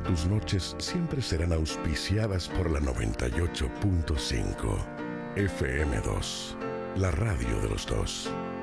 tus noches siempre serán auspiciadas por la 98.5 FM2, la radio de los dos.